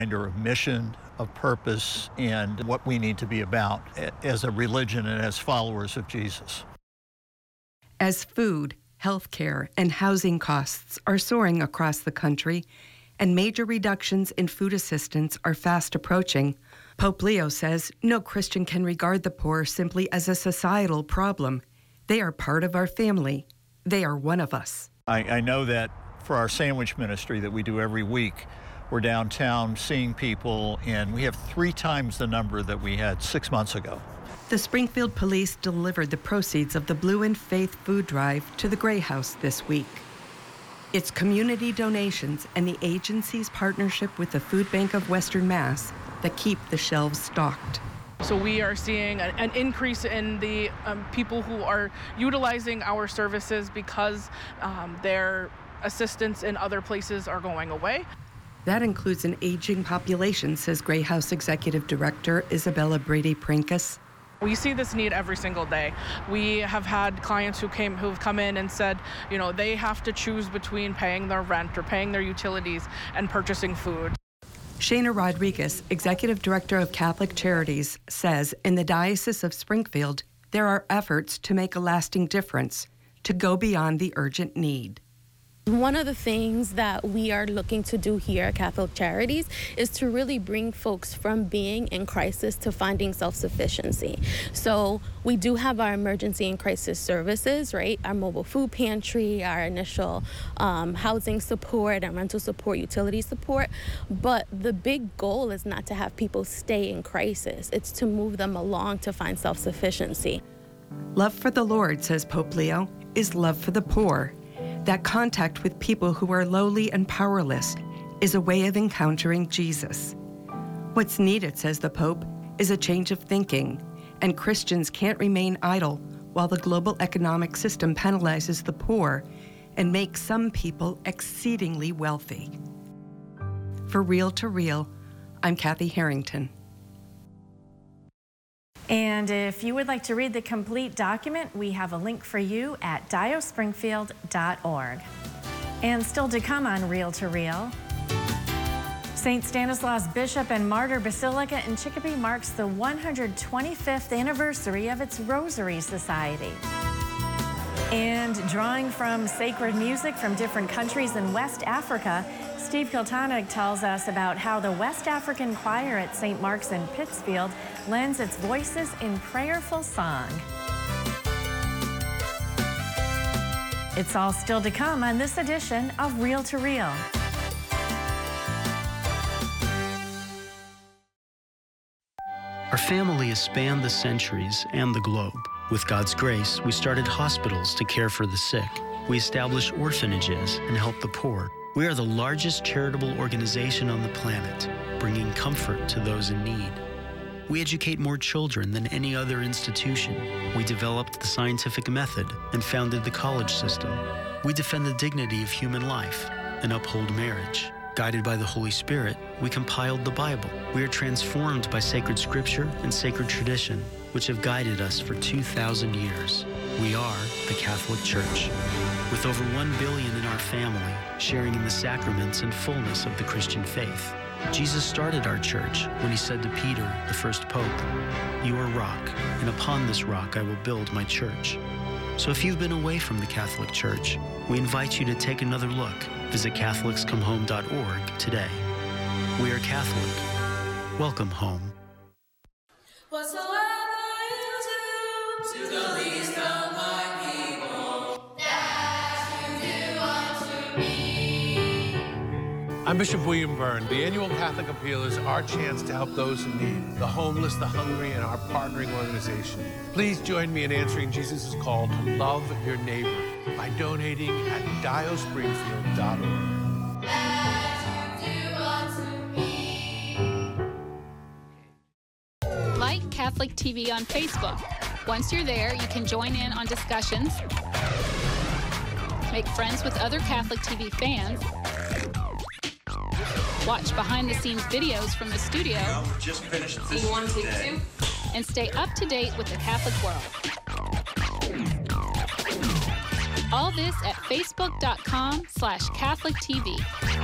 Or of mission, of purpose, and what we need to be about as a religion and as followers of Jesus. As food, healthcare, and housing costs are soaring across the country, and major reductions in food assistance are fast approaching, Pope Leo says no Christian can regard the poor simply as a societal problem. They are part of our family. They are one of us. I know that for our sandwich ministry that we do every week, we're downtown seeing people, and we have 3 times the number that we had 6 months ago. The Springfield Police delivered the proceeds of the Blue and Faith food drive to the Gray House this week. It's community donations and the agency's partnership with the Food Bank of Western Mass that keep the shelves stocked. So we are seeing an increase in the people who are utilizing our services because their assistance in other places are going away. That includes an aging population, says Gray House Executive Director Isabella Brady-Princas. We see this need every single day. We have had clients who've come in and said, they have to choose between paying their rent or paying their utilities and purchasing food. Shana Rodriguez, Executive Director of Catholic Charities, says in the Diocese of Springfield, there are efforts to make a lasting difference, to go beyond the urgent need. One of the things that we are looking to do here at Catholic Charities is to really bring folks from being in crisis to finding self-sufficiency. So we do have our emergency and crisis services, right? Our mobile food pantry, our initial housing support and rental support, utility support. But the big goal is not to have people stay in crisis. It's to move them along to find self-sufficiency. Love for the Lord, says Pope Leo, is love for the poor. That contact with people who are lowly and powerless is a way of encountering Jesus. What's needed, says the Pope, is a change of thinking, and Christians can't remain idle while the global economic system penalizes the poor and makes some people exceedingly wealthy. For Real to Real, I'm Kathy Harrington. And if you would like to read the complete document, we have a link for you at diospringfield.org. And still to come on Real to Real, St. Stanislaus Bishop and Martyr Basilica in Chicopee marks the 125th anniversary of its Rosary Society. And drawing from sacred music from different countries in West Africa, Steve Kiltonic tells us about how the West African Choir at St. Mark's in Pittsfield lends its voices in prayerful song. It's all still to come on this edition of Real to Real. Our family has spanned the centuries and the globe. With God's grace, we started hospitals to care for the sick. We established orphanages and helped the poor. We are the largest charitable organization on the planet, bringing comfort to those in need. We educate more children than any other institution. We developed the scientific method and founded the college system. We defend the dignity of human life and uphold marriage. Guided by the Holy Spirit, we compiled the Bible. We are transformed by sacred scripture and sacred tradition, which have guided us for 2,000 years. We are the Catholic Church. With over 1 billion in our family, sharing in the sacraments and fullness of the Christian faith. Jesus started our church when he said to Peter, the first pope, "You are rock, and upon this rock I will build my church." So if you've been away from the Catholic Church, we invite you to take another look. Visit CatholicsComeHome.org today. We are Catholic. Welcome home. Whatsoever you do to the least of my people, that you do unto me. I'm Bishop William Byrne. The annual Catholic Appeal is our chance to help those in need, the homeless, the hungry, and our partnering organization. Please join me in answering Jesus' call to love your neighbor by donating at diospringfield.org. Like Catholic TV on Facebook. Once you're there, you can join in on discussions, make friends with other Catholic TV fans, watch behind-the-scenes videos from the studio, Just finished this one today. and stay up to date with the Catholic world. All this at facebook.com/CatholicTV.